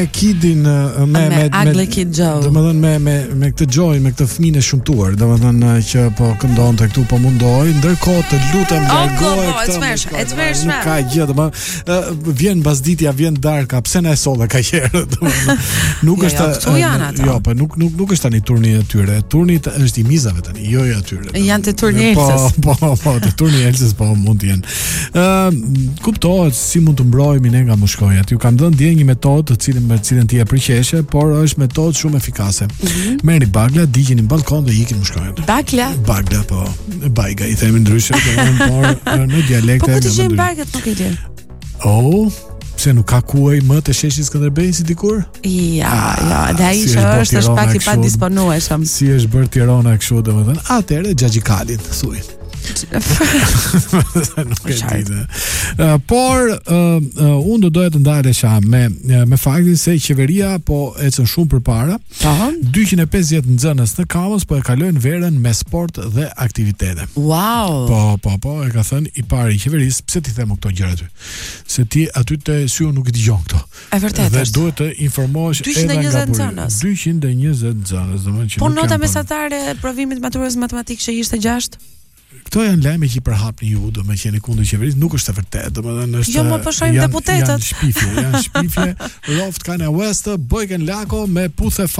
Kidin me Ugly Kid Joe. Domethënë me këtë Joy, me këtë fëmijën e shumtuar, domethënë që po këndonte këtu, po mundoi, ndërkohë të lutem largoje këtë. Nuk ka gjë, domethënë vjen mbasditja, vjen darka, pse na e solla kaq herë, domethënë. Nuk është këtu janë ata. Jo, po nuk është tani turni e tyre. Turni është i mizave tani, jo i atyre. Janë të turni Elsës. Po, të turni Elsës po mund të jenë. Kuptohet si mund të mbrojmë ne nga mushkojat. Ju kam dhënë dje një metodë me cilën ti e përqeshe, por është metodë shumë efikase. Merrni bagla, digjeni në balkon dhe ikin mushkojat. Bagla, po. Bajga i themi ndryshe, por në dialekte. Po ku ti gjejmë bagët, nuk e di. Pse nuk ka kuaj më të sheshi Skënderbej si dikur? Ja, dhe ai është pak i padisponueshëm. Si është bërë Tirana kështu, domethënë. Atëherë Xhaxhikalin, thuaj. Nuk e di. Por unë do doja të ndalesha me faktin se qeveria po ecën shumë përpara. 250 nxënës në Kamës po e kalojnë verën me sport dhe aktivitete. Wow. Po, e ka thënë i pari i qeverisë, pse ti them këto gjëra aty? Se ti aty te syu nuk i dëgjon këto. E vërtetë. Dhe duhet të informohesh edhe nga 220 nxënës, domethënë që. Po nota mesatare e provimit maturës matematik që ishte 6? Këto janë lajme që i përhapni ju, do me qeni kundër qeverisë, nuk është e vërtetë, domethënë është. Jo, më po shohim deputetët. Janë shpifje. Roft Kanye West, Boyken Lako me puthe